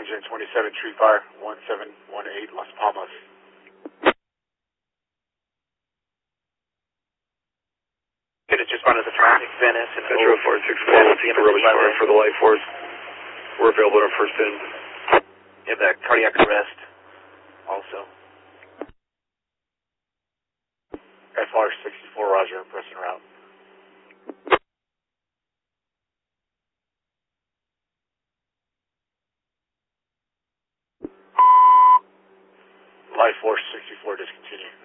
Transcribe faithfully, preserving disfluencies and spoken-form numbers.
twenty-seven Tree Fire, one seven one eight Las Palmas. Could have just run to the traffic, Venice, and Metro four six four, we'll take the rubbish car for the life force. We're available on first in. You have that cardiac arrest also. F R sixty-four, roger, I'm pressing route. Life Force sixty-four, discontinue.